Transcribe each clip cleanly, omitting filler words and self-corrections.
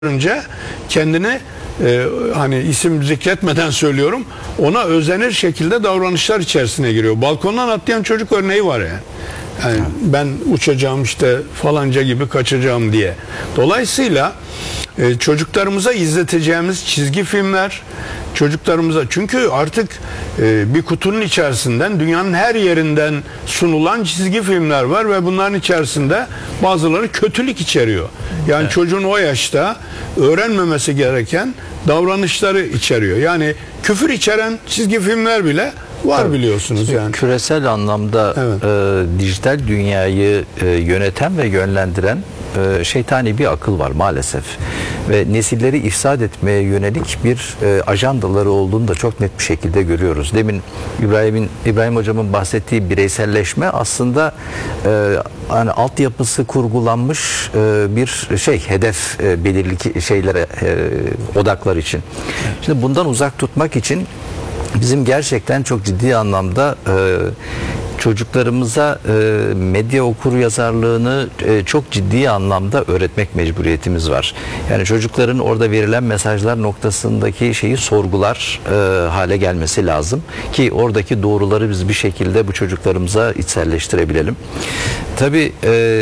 önce kendini hani isim zikretmeden söylüyorum, ona özenir şekilde davranışlar içerisine giriyor. Balkondan atlayan çocuk örneği var yani. Yani ben uçacağım işte falanca gibi kaçacağım diye. Dolayısıyla çocuklarımıza izleteceğimiz çizgi filmler, çocuklarımıza, çünkü artık bir kutunun içerisinden dünyanın her yerinden sunulan çizgi filmler var ve bunların içerisinde bazıları kötülük içeriyor. Yani çocuğun o yaşta öğrenmemesi gereken davranışları içeriyor. Yani küfür içeren çizgi filmler bile var, biliyorsunuz yani. Küresel anlamda dijital dünyayı yöneten ve yönlendiren şeytani bir akıl var maalesef. Ve nesilleri ifsad etmeye yönelik bir ajandaları olduğunu da çok net bir şekilde görüyoruz. Demin İbrahim hocamın bahsettiği bireyselleşme aslında hani altyapısı kurgulanmış bir hedef belirli şeylere odaklar için. Şimdi bundan uzak tutmak için bizim gerçekten çok ciddi anlamda çocuklarımıza medya okuryazarlığını çok ciddi anlamda öğretmek mecburiyetimiz var. Yani çocukların orada verilen mesajlar noktasındaki şeyi sorgular hale gelmesi lazım ki oradaki doğruları biz bir şekilde bu çocuklarımıza içselleştirebilelim. Tabii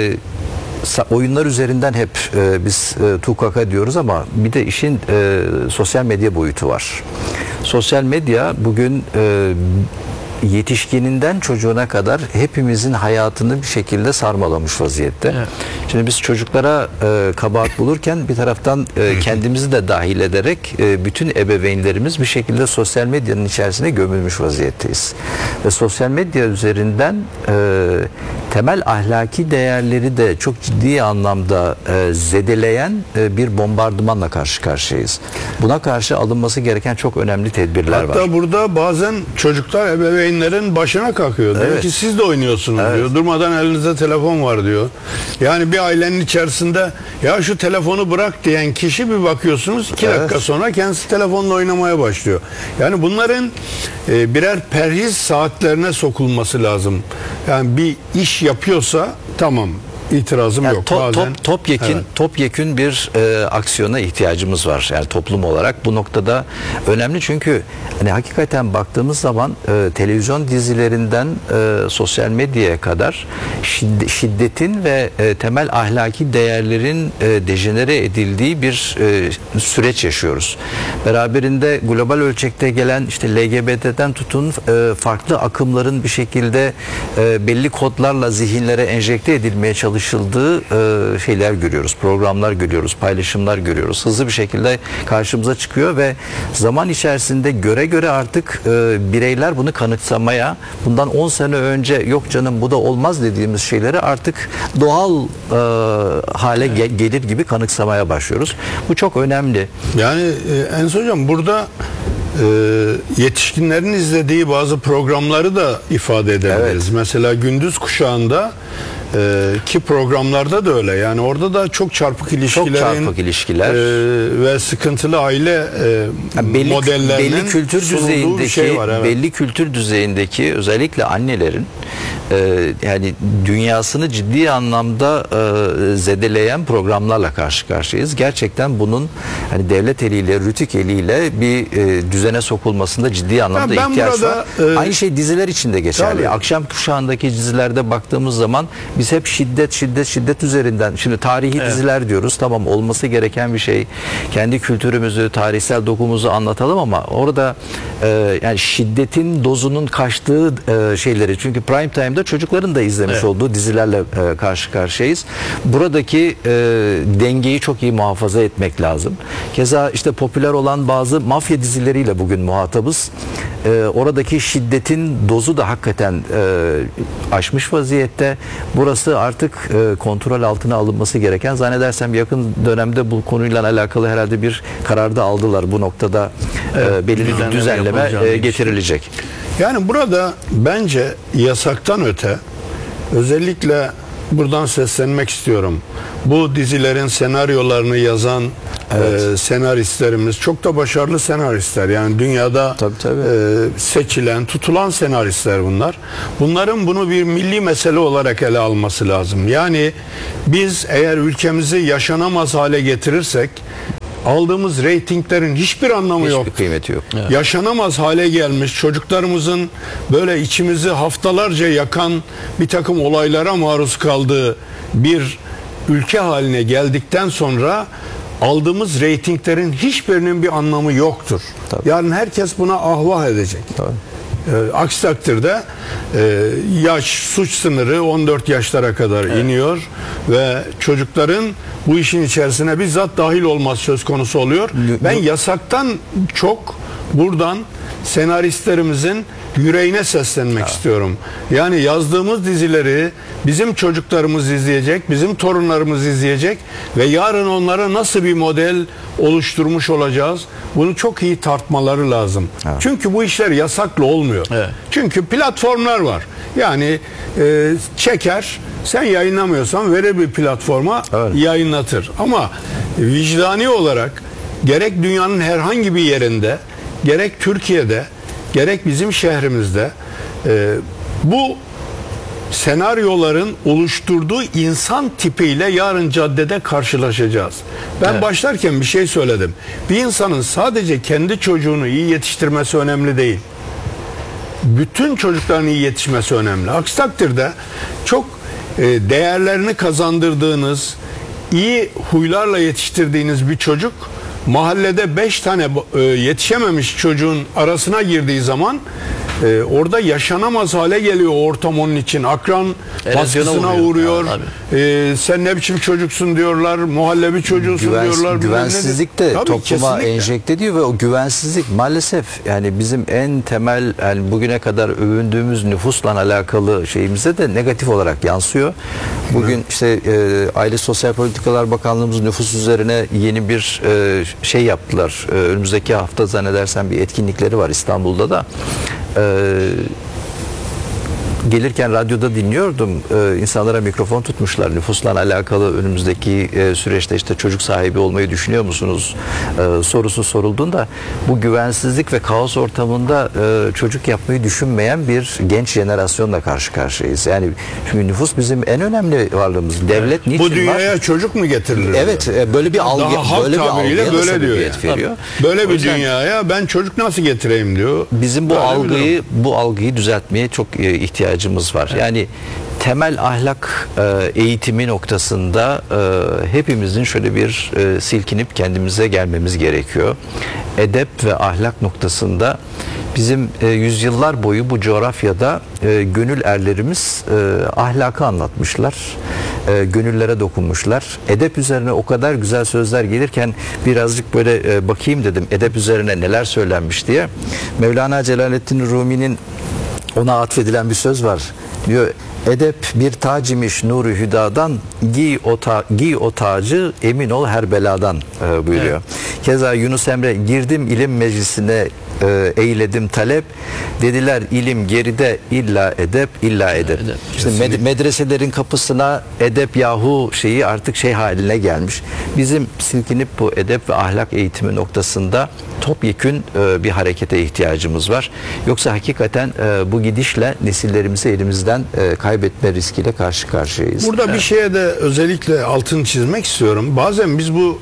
oyunlar üzerinden hep biz tukaka diyoruz ama bir de işin sosyal medya boyutu var. Sosyal medya bugün yetişkininden çocuğuna kadar hepimizin hayatını bir şekilde sarmalamış vaziyette. Evet. Şimdi biz çocuklara kabahat bulurken bir taraftan kendimizi de dahil ederek bütün ebeveynlerimiz bir şekilde sosyal medyanın içerisine gömülmüş vaziyetteyiz. Ve sosyal medya üzerinden temel ahlaki değerleri de çok ciddi anlamda zedeleyen bir bombardımanla karşı karşıyayız. Buna karşı alınması gereken çok önemli tedbirler var. Hatta burada bazen çocuklar ebeveynlerin başına kalkıyor. Diyor ki siz de oynuyorsunuz diyor. Durmadan elinizde telefon var diyor. Yani bir ailenin içerisinde ya şu telefonu bırak diyen kişi, bir bakıyorsunuz 2 dakika sonra kendisi telefonla oynamaya başlıyor. Yani bunların birer perhiz saatlerine sokulması lazım. Yani bir iş yapıyorsa tamam, İtirazım yok. Topyekün bir aksiyona ihtiyacımız var. Yani toplum olarak bu noktada önemli, çünkü hani hakikaten baktığımız zaman televizyon dizilerinden sosyal medyaya kadar şiddetin ve temel ahlaki değerlerin dejenere edildiği bir süreç yaşıyoruz. Beraberinde global ölçekte gelen işte LGBT'den tutun farklı akımların bir şekilde belli kodlarla zihinlere enjekte edilmeye çalışıldığı şeyler görüyoruz, programlar görüyoruz, paylaşımlar görüyoruz. Hızlı bir şekilde karşımıza çıkıyor ve zaman içerisinde göre artık bireyler bunu kanıksamaya, bundan 10 sene önce yok canım bu da olmaz dediğimiz şeyleri artık doğal hale gelir gibi kanıksamaya başlıyoruz. Bu çok önemli. Yani Enes Hocam, burada yetişkinlerin izlediği bazı programları da ifade edebiliriz. Evet. Mesela gündüz kuşağında ki programlarda da öyle. Yani orada da çok çarpık ilişkiler ve sıkıntılı aile modellerinin belli kültür düzeyindeki şey var, belli kültür düzeyindeki özellikle annelerin yani dünyasını ciddi anlamda zedeleyen programlarla karşı karşıyayız. Gerçekten bunun hani devlet eliyle, rütük eliyle bir düzene sokulmasında ciddi anlamda ihtiyaç var. Aynı şey diziler için de geçerli. Tabii. Akşam kuşağındaki dizilerde baktığımız zaman biz hep şiddet üzerinden, şimdi tarihi diziler diyoruz. Tamam, olması gereken bir şey. Kendi kültürümüzü, tarihsel dokumuzu anlatalım ama orada yani şiddetin dozunun kaçtığı şeyleri, çünkü prime time'da çocukların da izlemiş olduğu dizilerle karşı karşıyayız. Buradaki dengeyi çok iyi muhafaza etmek lazım. Keza işte popüler olan bazı mafya dizileriyle bugün muhatabız. Oradaki şiddetin dozu da hakikaten aşmış vaziyette. Burası artık kontrol altına alınması gereken, zannedersem yakın dönemde bu konuyla alakalı herhalde bir karar da aldılar. Bu noktada belirli bir düzenleme getirilecek. Yani burada bence yasaktan öte, özellikle buradan seslenmek istiyorum. Bu dizilerin senaryolarını yazan senaristlerimiz çok da başarılı senaristler. Yani dünyada Tabii. Seçilen, tutulan senaristler bunlar. Bunların bunu bir milli mesele olarak ele alması lazım. Yani biz eğer ülkemizi yaşanamaz hale getirirsek aldığımız reytinglerin hiçbir anlamı yok. Hiçbir kıymeti yok. Evet. Yaşanamaz hale gelmiş çocuklarımızın böyle içimizi haftalarca yakan bir takım olaylara maruz kaldığı bir ülke haline geldikten sonra aldığımız reytinglerin hiçbirinin bir anlamı yoktur. Tabii. Yarın herkes buna ahvah edecek. Tabii. Aksi takdirde yaş suç sınırı 14 yaşlara kadar iniyor ve çocukların bu işin içerisine bizzat dahil olması söz konusu oluyor. Ben yasaktan çok buradan senaristlerimizin yüreğine seslenmek istiyorum. Yani yazdığımız dizileri bizim çocuklarımız izleyecek, bizim torunlarımız izleyecek ve yarın onlara nasıl bir model oluşturmuş olacağız? Bunu çok iyi tartmaları lazım. Evet. Çünkü bu işler yasakla olmuyor. Evet. Çünkü platformlar var. Yani çeker, sen yayınlamıyorsan verir bir platforma, Öyle. yayınlatır. Ama vicdani olarak gerek dünyanın herhangi bir yerinde, gerek Türkiye'de, gerek bizim şehrimizde bu senaryoların oluşturduğu insan tipiyle yarın caddede karşılaşacağız. Ben Evet. başlarken bir şey söyledim. Bir insanın sadece kendi çocuğunu iyi yetiştirmesi önemli değil. Bütün çocukların iyi yetişmesi önemli. Aksi takdirde çok değerlerini kazandırdığınız, iyi huylarla yetiştirdiğiniz bir çocuk mahallede 5 tane yetişememiş çocuğun arasına girdiği zaman orada yaşanamaz hale geliyor o ortam onun için. Akran Erozyona baskısına uğruyor. uğruyor. Ha, Sen ne biçim çocuksun diyorlar. Muhallebi çocuğusun diyorlar. Güvensizlik de Tabii, topluma kesinlikle. enjekte ediyor ve o güvensizlik maalesef yani bizim en temel yani bugüne kadar övündüğümüz nüfusla alakalı şeyimize de negatif olarak yansıyor. Bugün işte Aile Sosyal Politikalar Bakanlığımız nüfus üzerine yeni bir şey yaptılar. Önümüzdeki hafta zannedersem bir etkinlikleri var İstanbul'da da. Gelirken radyoda dinliyordum. İnsanlara mikrofon tutmuşlar. Nüfusla alakalı önümüzdeki süreçte işte çocuk sahibi olmayı düşünüyor musunuz? Sorusu sorulduğunda bu güvensizlik ve kaos ortamında çocuk yapmayı düşünmeyen bir genç jenerasyonla karşı karşıyayız. Yani çünkü nüfus bizim en önemli varlığımız. Devlet niçin Bu dünyaya var? çocuk mu getirilir? Evet, böyle bir algı, Daha halk böyle bir tabiriyle algıya da böyle diyor sebebiyet yani. veriyor. Böyle O bir yüzden dünyaya ben çocuk nasıl getireyim diyor. bizim bu Böyle bir durum. algıyı düzeltmeye çok ihtiyacımız var. Yani temel ahlak eğitimi noktasında hepimizin şöyle bir silkinip kendimize gelmemiz gerekiyor. Edep ve ahlak noktasında bizim yüzyıllar boyu bu coğrafyada gönül erlerimiz ahlakı anlatmışlar. Gönüllere dokunmuşlar. Edep üzerine o kadar güzel sözler gelirken birazcık böyle bakayım dedim edep üzerine neler söylenmiş diye. Mevlana Celaleddin Rumi'nin ona atfedilen bir söz var. Diyor edep bir tac imiş nuru hüdadan giy o tacı emin ol her beladan buyuruyor. Evet. Keza Yunus Emre girdim ilim meclisine eyledim talep dediler ilim geride illa edep illa edep. İşte medreselerin kapısına edep yahu şeyi artık şey haline gelmiş. Bizim silkinip bu edep ve ahlak eğitimi noktasında topyekün bir harekete ihtiyacımız var. Yoksa hakikaten bu gidişle nesillerimizi elimizden kaybetme riskiyle karşı karşıyayız. Burada bir şeye de özellikle altını çizmek istiyorum. Bazen biz bu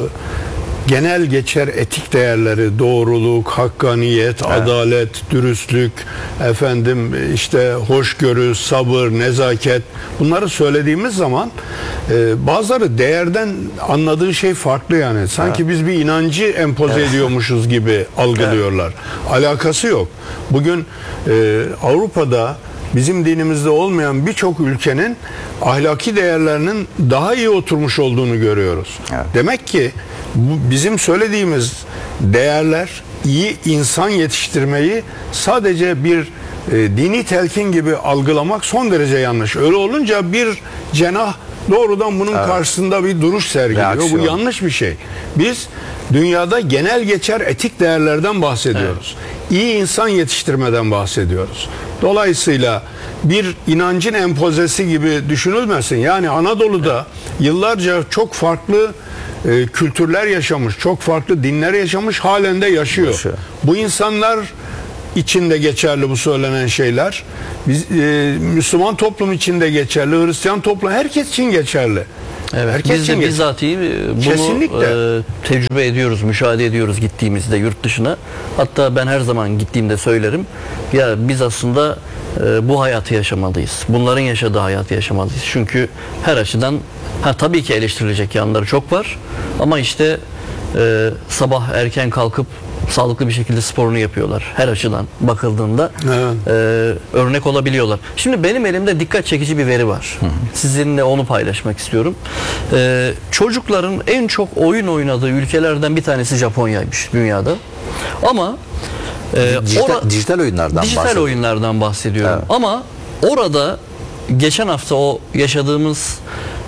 genel geçer etik değerleri, doğruluk, hakkaniyet, adalet, dürüstlük, efendim işte hoşgörü, sabır, nezaket bunları söylediğimiz zaman bazıları değerden anladığı şey farklı yani. Sanki biz bir inancı empoze ediyormuşuz gibi algılıyorlar. Alakası yok. Bugün Avrupa'da bizim dinimizde olmayan birçok ülkenin ahlaki değerlerinin daha iyi oturmuş olduğunu görüyoruz. Evet. Demek ki bu bizim söylediğimiz değerler iyi insan yetiştirmeyi sadece bir dini telkin gibi algılamak son derece yanlış. Öyle olunca bir cenah doğrudan bunun karşısında bir duruş sergiliyor. Reaksiyon. Bu yanlış bir şey. Biz dünyada genel geçer etik değerlerden bahsediyoruz. İyi insan yetiştirmeden bahsediyoruz. Dolayısıyla bir inancın empozesi gibi düşünülmesin. Yani Anadolu'da yıllarca çok farklı kültürler yaşamış, çok farklı dinler yaşamış, halen de yaşıyor. Bu insanlar içinde geçerli bu söylenen şeyler. Müslüman toplum içinde geçerli, Hristiyan toplum, herkes için geçerli. Evet, herkes biz de bizatihi bunu Kesinlikle. Tecrübe ediyoruz, müşahede ediyoruz gittiğimizde yurt dışına. Hatta ben her zaman gittiğimde söylerim. Ya biz aslında bu hayatı yaşamalıyız. Bunların yaşadığı hayatı yaşamalıyız. Çünkü her açıdan tabii ki eleştirilecek yanları çok var. Ama işte sabah erken kalkıp sağlıklı bir şekilde sporunu yapıyorlar. Her açıdan bakıldığında örnek olabiliyorlar. Şimdi benim elimde dikkat çekici bir veri var. Sizinle onu paylaşmak istiyorum. Çocukların en çok oyun oynadığı ülkelerden bir tanesi Japonya'ymış dünyada. Ama dijital oyunlardan oyunlardan bahsediyorum. Evet. Ama orada geçen hafta o yaşadığımız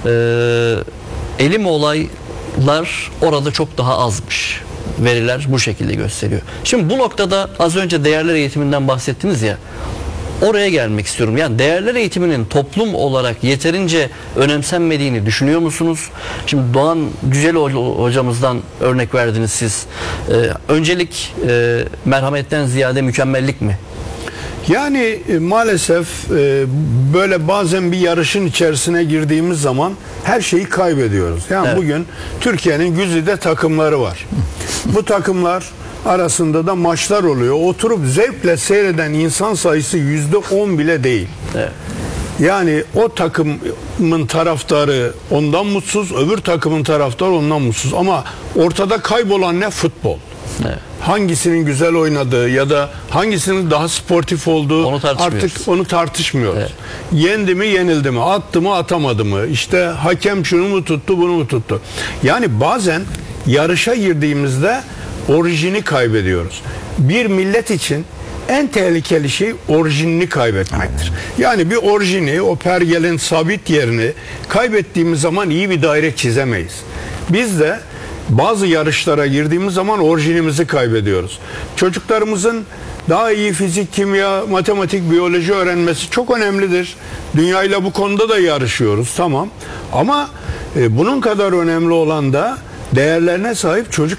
elim olaylar orada çok daha azmış. Veriler bu şekilde gösteriyor. Şimdi bu noktada az önce değerler eğitiminden bahsettiniz ya. Oraya gelmek istiyorum. Yani değerler eğitiminin toplum olarak yeterince önemsenmediğini düşünüyor musunuz? Şimdi Doğan Güzel hocamızdan örnek verdiniz siz. Öncelik merhametten ziyade mükemmellik mi? Yani maalesef böyle bazen bir yarışın içerisine girdiğimiz zaman her şeyi kaybediyoruz. Yani bugün Türkiye'nin güzide takımları var. Bu takımlar arasında da maçlar oluyor. Oturup zevkle seyreden insan sayısı %10 bile değil. Evet. Yani o takımın taraftarı ondan mutsuz, öbür takımın taraftarı ondan mutsuz. Ama ortada kaybolan ne? Futbol. Evet. Hangisinin güzel oynadığı ya da hangisinin daha sportif olduğu artık onu tartışmıyoruz. Evet. Yendi mi, yenildi mi, attı mı, atamadı mı, işte hakem şunu mu tuttu, bunu mu tuttu. Yani bazen yarışa girdiğimizde orijini kaybediyoruz. Bir millet için en tehlikeli şey orijinini kaybetmektir. Yani bir orijini, o pergelin sabit yerini kaybettiğimiz zaman iyi bir daire çizemeyiz. Biz de bazı yarışlara girdiğimiz zaman orijinimizi kaybediyoruz. Çocuklarımızın daha iyi fizik, kimya, matematik, biyoloji öğrenmesi çok önemlidir. Dünyayla bu konuda da yarışıyoruz, tamam. Ama bunun kadar önemli olan da değerlerine sahip çocuk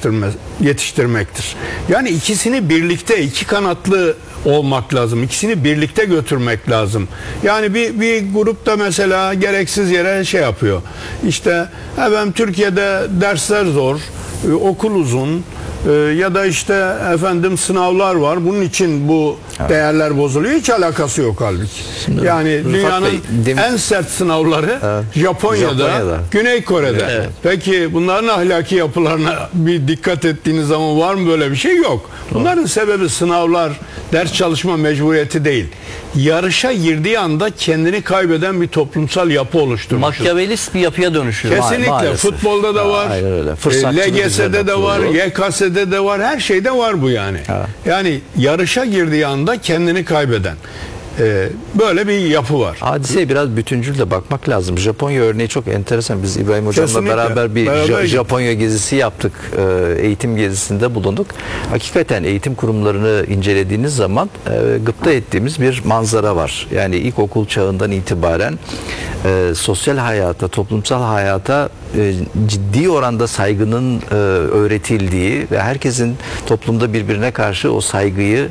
yetiştirmektir. Yani ikisini birlikte, iki kanatlı olmak lazım. İkisini birlikte götürmek lazım. Yani bir grupta mesela gereksiz yere şey yapıyor. İşte efendim Türkiye'de dersler zor, okul uzun, ya da işte efendim sınavlar var. Bunun için bu değerler bozuluyor. Hiç alakası yok halbuki. Şimdi, yani dünyanın en sert sınavları Japonya'da, Güney Kore'de. Evet. Peki bunların ahlaki yapılarına bir dikkat ettiğiniz zaman var mı böyle bir şey? Yok. Bunların sebebi sınavlar, ders çalışma mecburiyeti değil. Yarışa girdiği anda kendini kaybeden bir toplumsal yapı oluşturmuş. Makyavelist bir yapıya dönüşüyor. Kesinlikle. Maalesef. Futbolda da var. LGS'de de var. YKS'de de var. Her şeyde var bu yani. Ha. Yani yarışa girdiği anda kendini kaybeden. Böyle bir yapı var. Hadiseye biraz bütüncül de bakmak lazım. Japonya örneği çok enteresan. Biz İbrahim Hocam'la Kesinlikle. beraber bir Japonya gezisi yaptık. Eğitim gezisinde bulunduk. Hakikaten eğitim kurumlarını incelediğiniz zaman gıpta ettiğimiz bir manzara var. Yani ilkokul çağından itibaren sosyal hayata, toplumsal hayata ciddi oranda saygının öğretildiği ve herkesin toplumda birbirine karşı o saygıyı,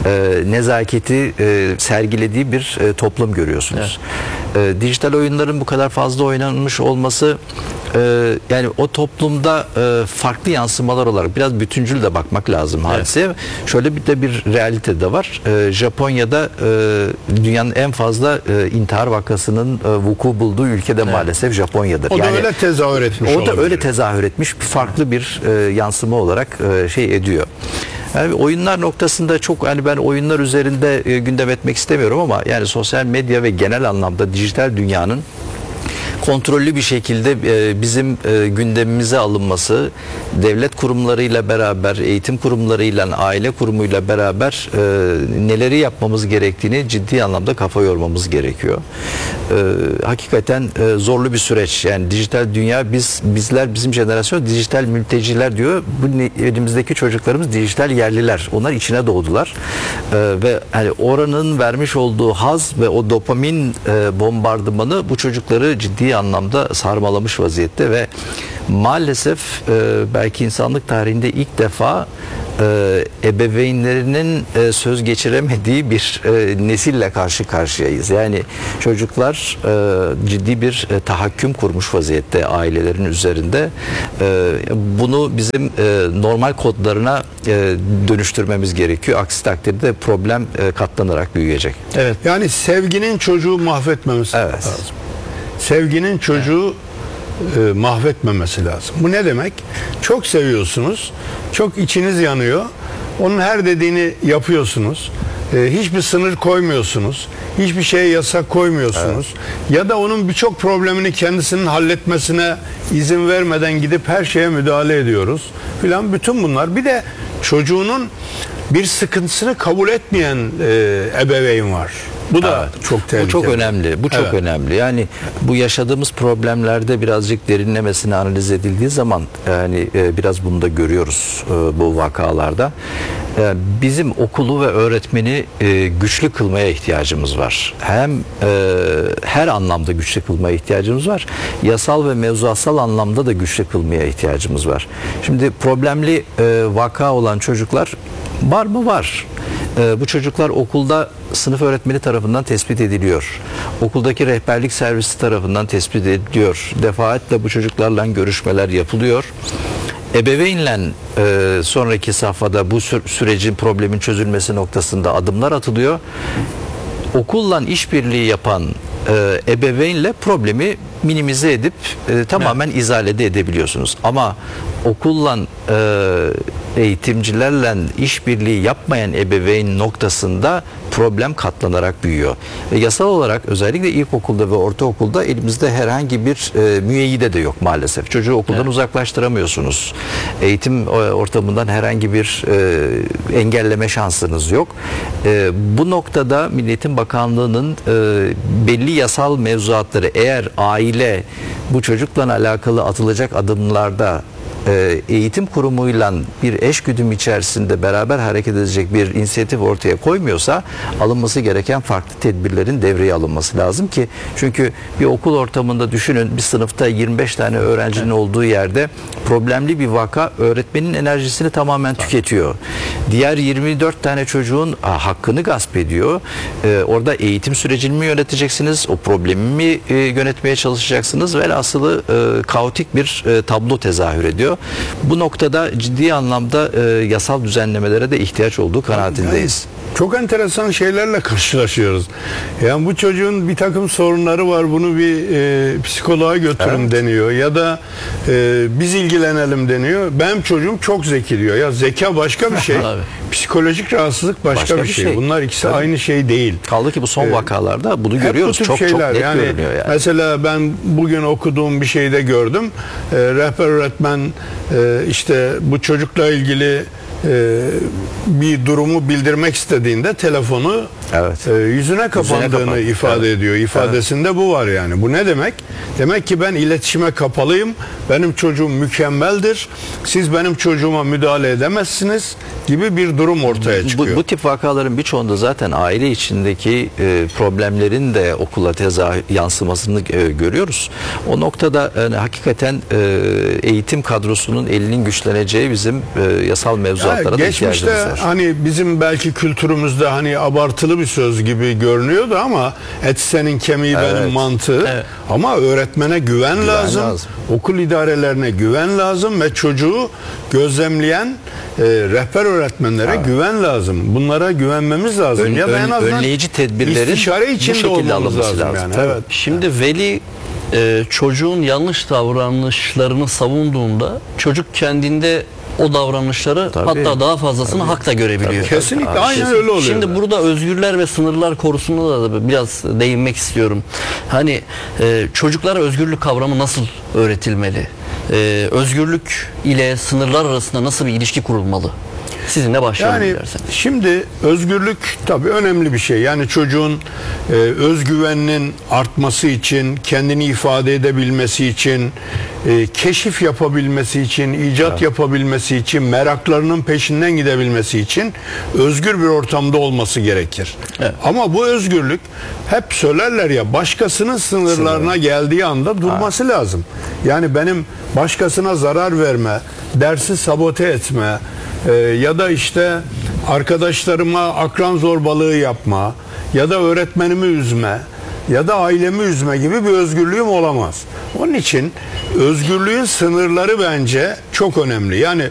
nezaketi sergilediği bir toplum görüyorsunuz. Evet. Dijital oyunların bu kadar fazla oynanmış olması yani o toplumda farklı yansımalar olarak biraz bütüncül de bakmak lazım hadiseye. Evet. Şöyle bir de bir realite de var. Japonya'da dünyanın en fazla intihar vakasının vuku bulduğu ülkede maalesef Japonya'dır. O da öyle tezahür etmiş. O da öyle tezahür etmiş, farklı bir yansıma olarak şey ediyor. Yani oyunlar noktasında çok, hani ben oyunlar üzerinde gündem etmek istemiyorum ama yani sosyal medya ve genel anlamda dijital dünyanın kontrollü bir şekilde bizim gündemimize alınması, devlet kurumlarıyla beraber, eğitim kurumlarıyla, aile kurumuyla beraber neleri yapmamız gerektiğini ciddi anlamda kafa yormamız gerekiyor. Hakikaten zorlu bir süreç. Yani dijital dünya, bizim jenerasyon dijital mülteciler diyor. Bu elimizdeki çocuklarımız dijital yerliler. Onlar içine doğdular. Ve hani oranın vermiş olduğu haz ve o dopamin bombardımanı bu çocukları ciddi anlamda sarmalamış vaziyette ve maalesef belki insanlık tarihinde ilk defa ebeveynlerinin söz geçiremediği bir nesille karşı karşıyayız. Yani çocuklar ciddi bir tahakküm kurmuş vaziyette ailelerin üzerinde. Bunu bizim normal kodlarına dönüştürmemiz gerekiyor. Aksi takdirde problem katlanarak büyüyecek. Evet. Yani sevginin çocuğu mahvetmemesi Evet. lazım. Sevginin çocuğu mahvetmemesi lazım. Bu ne demek? Çok seviyorsunuz, çok içiniz yanıyor. Onun her dediğini yapıyorsunuz. Hiçbir sınır koymuyorsunuz. Hiçbir şeye yasak koymuyorsunuz. Ya da onun birçok problemini kendisinin halletmesine izin vermeden gidip her şeye müdahale ediyoruz filan. Bütün bunlar. Bir de çocuğunun bir sıkıntısını kabul etmeyen ebeveyn var. Bu da çok tehlikeli. Bu çok önemli. Bu çok Evet. önemli. Yani bu yaşadığımız problemlerde birazcık derinlemesine analiz edildiği zaman yani biraz bunu da görüyoruz bu vakalarda. Bizim okulu ve öğretmeni güçlü kılmaya ihtiyacımız var. Hem her anlamda güçlü kılmaya ihtiyacımız var. Yasal ve mevzuatsal anlamda da güçlü kılmaya ihtiyacımız var. Şimdi problemli vaka olan çocuklar var mı? Var. Bu çocuklar okulda sınıf öğretmeni tarafından tespit ediliyor. Okuldaki rehberlik servisi tarafından tespit ediliyor. Defaatle bu çocuklarla görüşmeler yapılıyor. Ebeveynle sonraki safhada bu sürecin, problemin çözülmesi noktasında adımlar atılıyor. Okulla işbirliği yapan ebeveynle problemi minimize edip tamamen izale de edebiliyorsunuz. Ama okulla eğitimcilerle işbirliği yapmayan ebeveyn noktasında problem katlanarak büyüyor. Yasal olarak özellikle ilkokulda ve ortaokulda elimizde herhangi bir müeyyide de yok maalesef. Çocuğu okuldan uzaklaştıramıyorsunuz. Eğitim ortamından herhangi bir engelleme şansınız yok. Bu noktada Milli Eğitim Bakanlığı'nın belli yasal mevzuatları, eğer aile bu çocukla alakalı atılacak adımlarda eğitim kurumuyla bir eşgüdüm içerisinde beraber hareket edecek bir inisiyatif ortaya koymuyorsa alınması gereken farklı tedbirlerin devreye alınması lazım ki, çünkü bir okul ortamında düşünün, bir sınıfta 25 tane öğrencinin olduğu yerde problemli bir vaka öğretmenin enerjisini tamamen tüketiyor. Diğer 24 tane çocuğun hakkını gasp ediyor. Orada eğitim sürecini mi yöneteceksiniz? O problemi mi yönetmeye çalışacaksınız? Velhasılı kaotik bir tablo tezahür ediyor. Bu noktada ciddi anlamda yasal düzenlemelere de ihtiyaç olduğu kanaatindeyiz. Çok enteresan şeylerle karşılaşıyoruz. Yani bu çocuğun bir takım sorunları var, bunu bir psikoloğa götürün deniyor ya da biz ilgilenelim deniyor. Benim çocuğum çok zeki diyor. Ya zeka başka bir şey. Psikolojik rahatsızlık başka bir şey. Bunlar ikisi aynı şey değil. Kaldı ki bu son vakalarda bunu görüyoruz. Bu tür çok net görünüyor yani. Mesela ben bugün okuduğum bir şeyde gördüm. Rehber öğretmen işte bu çocukla ilgili bir durumu bildirmek istediğinde telefonu yüzüne kapandığını ifade ediyor. İfadesinde bu var yani. Bu ne demek? Demek ki ben iletişime kapalıyım. Benim çocuğum mükemmeldir. Siz benim çocuğuma müdahale edemezsiniz gibi bir durum ortaya çıkıyor. Bu tip vakaların birçoğunda zaten aile içindeki problemlerin de okula yansımasını görüyoruz. O noktada hakikaten eğitim kadrosunun elinin güçleneceği bizim yasal mevzuatlara da ihtiyacımız var. Geçmişte hani bizim belki kültürümüzde hani abartılı bir söz gibi görünüyordu ama et senin kemiği benim mantığı. Evet. Ama öğretmene güven lazım. Okul idarelerine güven lazım ve çocuğu gözlemleyen rehber öğretmenlere güven lazım. Bunlara güvenmemiz lazım. Ya da en azından önleyici tedbirlerin istişare içinde olmamız lazım. Yani. Evet. Şimdi veli çocuğun yanlış davranışlarını savunduğunda çocuk kendinde o davranışları Tabii. hatta daha fazlasını hak da görebiliyor. Kesinlikle aynen öyle oluyor. Şimdi burada özgürler ve sınırlar konusunda da biraz değinmek istiyorum. Hani çocuklara özgürlük kavramı nasıl öğretilmeli? Özgürlük ile sınırlar arasında nasıl bir ilişki kurulmalı? Sizinle başlayalım Yani dilerseniz. şimdi özgürlük tabii önemli bir şey. Yani çocuğun özgüveninin artması için, kendini ifade edebilmesi için, keşif yapabilmesi için, icat yapabilmesi için, meraklarının peşinden gidebilmesi için özgür bir ortamda olması gerekir. Evet. Ama bu özgürlük hep söylerler ya, başkasının sınırlarına geldiği anda durması lazım. Yani benim başkasına zarar verme, dersi sabote etme, ya da işte arkadaşlarıma akran zorbalığı yapma ya da öğretmenimi üzme ya da ailemi üzme gibi bir özgürlüğüm olamaz. Onun için özgürlüğün sınırları bence çok önemli. Yani